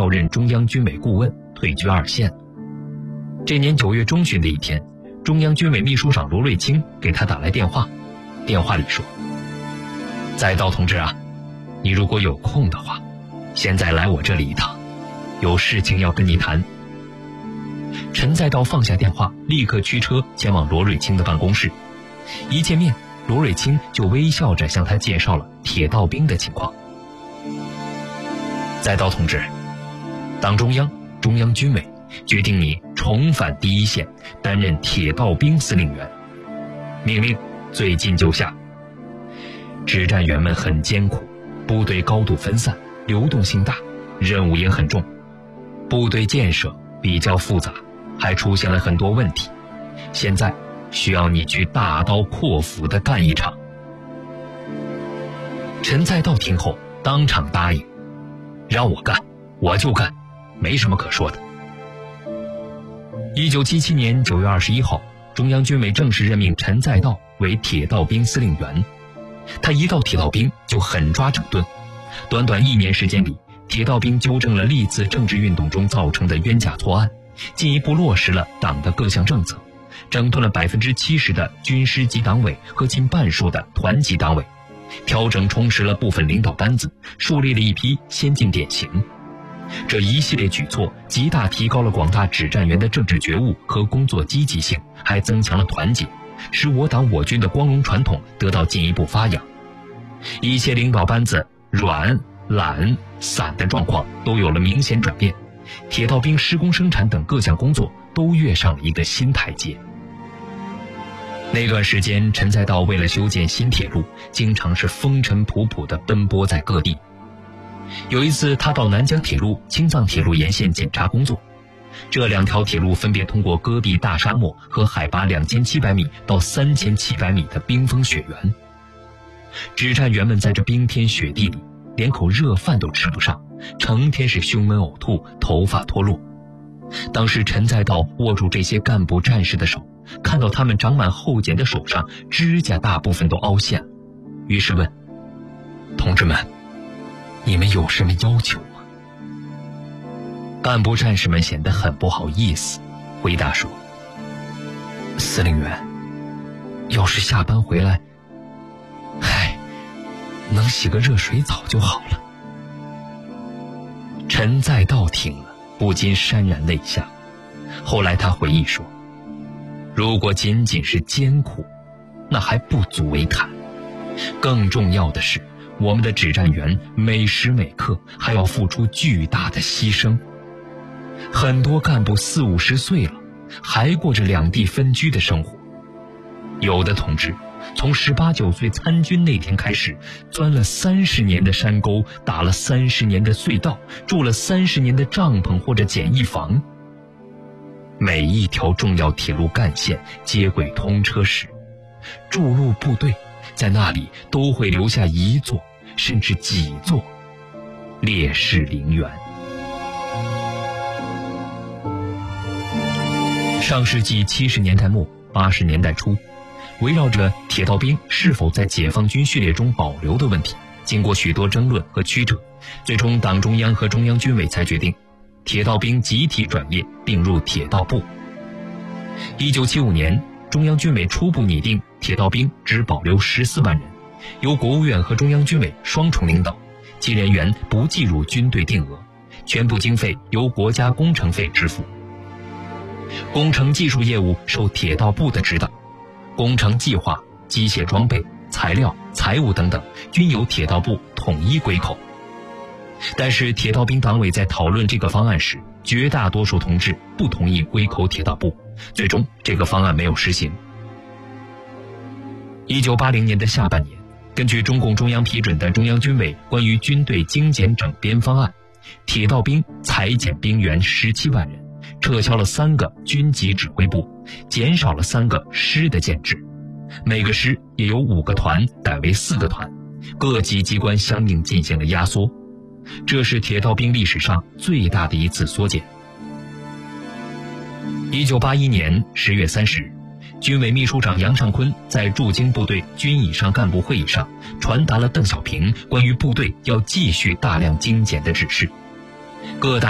调任中央军委顾问，退居二线。这年9月中旬的一天，中央军委秘书长罗瑞卿给他打来电话，电话里说：“载道同志啊，你如果有空的话，现在来我这里一趟，有事情要跟你谈。”陈载道放下电话，立刻驱车前往罗瑞卿的办公室。一见面，罗瑞卿就微笑着向他介绍了铁道兵的情况。载道同志，党中央、中央军委决定你重返第一线，担任铁道兵司令员，命令最近就下。指战员们很艰苦，部队高度分散，流动性大，任务也很重，部队建设比较复杂，还出现了很多问题，现在需要你去大刀阔斧地干一场。陈载道听后当场答应，让我干我就干，没什么可说的。1977年9月21号，中央军委正式任命陈载道为铁道兵司令员。他一到铁道兵就狠抓整顿，短短1年时间里，铁道兵纠正了历次政治运动中造成的冤假错案，进一步落实了党的各项政策，整顿了70%的军师级党委和近半数的团级党委，调整充实了部分领导班子，树立了一批先进典型。这一系列举措极大提高了广大指战员的政治觉悟和工作积极性，还增强了团结，使我党我军的光荣传统得到进一步发扬。一些领导班子软、懒、散的状况都有了明显转变，铁道兵施工生产等各项工作都跃上了一个新台阶。那段时间，陈载道为了修建新铁路，经常是风尘仆仆地奔波在各地。有一次，他到南江铁路、青藏铁路沿线检查工作，这2条铁路分别通过戈壁大沙漠和海拔2700米到3700米的冰封雪原。指战员们在这冰天雪地里，连口热饭都吃不上，成天是胸闷呕吐，头发脱落。当时陈载道握住这些干部战士的手，看到他们长满厚茧的手上指甲大部分都凹陷了，于是问：“同志们，你们有什么要求吗？”干部战士们显得很不好意思，回答说：“司令员，要是下班回来，能洗个热水澡就好了。”陈载道听了不禁潸然泪下。后来他回忆说，如果仅仅是艰苦，那还不足为谈，更重要的是我们的指战员每时每刻还要付出巨大的牺牲。很多干部40、50岁了，还过着两地分居的生活。有的同志从18、19岁参军那天开始，钻了30年的山沟，打了30年的隧道，住了30年的帐篷或者简易房。每一条重要铁路干线接轨通车时，驻路部队在那里都会留下一座甚至几座烈士陵园。上世纪70年代末、80年代初，围绕着铁道兵是否在解放军序列中保留的问题，经过许多争论和曲折，最终党中央和中央军委才决定铁道兵集体转业并入铁道部。1975年，中央军委初步拟定铁道兵只保留14万人，由国务院和中央军委双重领导，其人员不计入军队定额，全部经费由国家工程费支付。工程技术业务受铁道部的指导，工程计划、机械装备、材料、财务等等均由铁道部统一归口。但是铁道兵党委在讨论这个方案时，绝大多数同志不同意归口铁道部，最终这个方案没有实行。1980年的下半年，根据中共中央批准的中央军委关于军队精简整编方案，铁道兵裁减兵员17万人，撤销了3个军级指挥部，减少了3个师的建制，每个师也由5个团改为4个团，各级机关相应进行了压缩。这是铁道兵历史上最大的一次缩减。1981年10月30日，军委秘书长杨尚昆在驻京部队军以上干部会议上传达了邓小平关于部队要继续大量精简的指示。各大